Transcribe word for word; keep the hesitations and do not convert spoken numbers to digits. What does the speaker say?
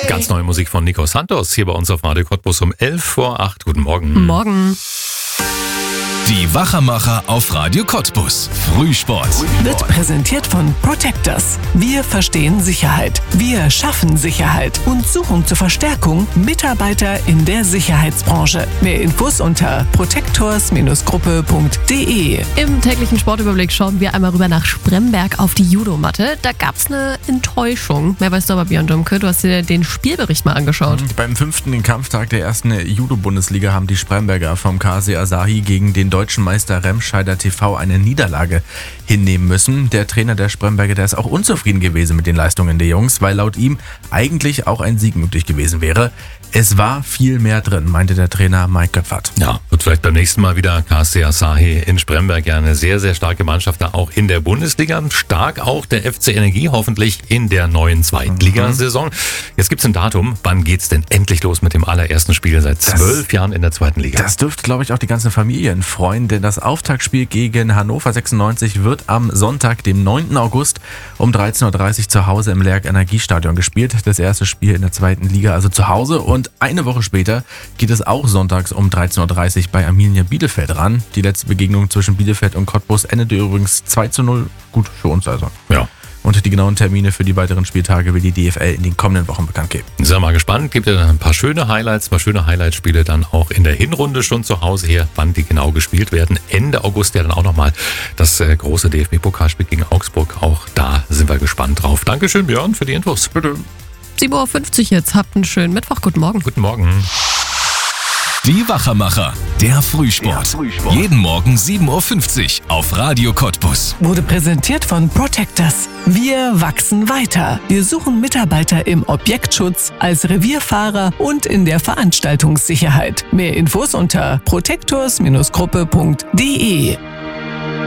Ganz neue Musik von Nico Santos hier bei uns auf Radio Cottbus um elf vor acht. Guten Morgen. Morgen. Die Wachermacher auf Radio Cottbus. Frühsport. Wird präsentiert von Protectors. Wir verstehen Sicherheit. Wir schaffen Sicherheit und suchen zur Verstärkung Mitarbeiter in der Sicherheitsbranche. Mehr Infos unter protectors Gruppe punkt de. Im täglichen Sportüberblick schauen wir einmal rüber nach Spremberg auf die Judomatte. Da gab es eine Enttäuschung. Mehr weißt du aber, Björn Dümke, du hast dir den Spielbericht mal angeschaut. Beim fünften Kampftag der ersten Judo-Bundesliga haben die Spremberger vom K S C Asahi gegen den deutschen Meister Remscheider T V eine Niederlage hinnehmen müssen. Der Trainer der Spremberger, der ist auch unzufrieden gewesen mit den Leistungen der Jungs, weil laut ihm eigentlich auch ein Sieg möglich gewesen wäre. Es war viel mehr drin, meinte der Trainer Mike Göpfert. Ja, wird vielleicht beim nächsten Mal wieder K S C Asahi in Spremberg. Ja, eine sehr, sehr starke Mannschaft da auch in der Bundesliga. Stark auch der F C Energie, hoffentlich in der neuen Zweitligasaison. Jetzt gibt's ein Datum. Wann geht's denn endlich los mit dem allerersten Spiel seit zwölf das, Jahren in der zweiten Liga? Das dürfte, glaube ich, auch die ganzen Familien freuen, denn das Auftaktspiel gegen Hannover sechsundneunzig wird am Sonntag, dem neunten August um dreizehn Uhr dreißig zu Hause im Lerck Energiestadion gespielt. Das erste Spiel in der zweiten Liga, also zu Hause. Und eine Woche später geht es auch sonntags um dreizehn Uhr dreißig bei Arminia Bielefeld ran. Die letzte Begegnung zwischen Bielefeld und Cottbus endete übrigens zwei zu null. Gut für uns also. Ja. Und die genauen Termine für die weiteren Spieltage will die D F L in den kommenden Wochen bekannt geben. Sind wir mal gespannt. Gibt ja ein paar schöne Highlights, ein paar schöne Highlight-Spiele dann auch in der Hinrunde schon zu Hause hier, wann die genau gespielt werden. Ende August ja dann auch nochmal das äh, große D F B-Pokalspiel gegen Augsburg. Auch da sind wir gespannt drauf. Dankeschön, Björn, für die Infos. Bitte. sieben Uhr fünfzig jetzt. Habt einen schönen Mittwoch. Guten Morgen. Guten Morgen. Die Wachermacher, der Frühsport. Der Frühsport. Jeden Morgen sieben Uhr fünfzig auf Radio Cottbus. Wurde präsentiert von Protectors. Wir wachsen weiter. Wir suchen Mitarbeiter im Objektschutz, als Revierfahrer und in der Veranstaltungssicherheit. Mehr Infos unter protectors Gruppe punkt de.